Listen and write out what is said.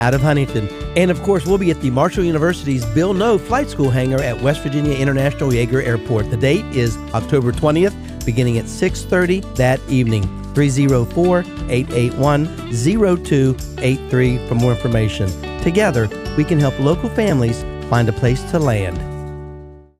out of Huntington. And of course, we'll be at the Marshall University's Bill Noe Flight School hangar at West Virginia International Yeager Airport. The date is October 20th, beginning at 6:30 that evening. 304-881-0283 for more information. Together, we can help local families find a place to land.